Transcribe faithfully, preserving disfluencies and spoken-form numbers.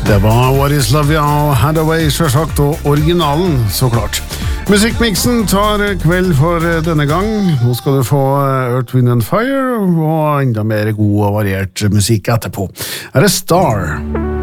Det var What is Love av Hathaway, selvsagt, og originalen, så klart. Musikkmixen tar kveld for denne gang. Nå skal du få Earth, Wind and Fire, og enda mer god og variert musikk etterpå. Her er Star.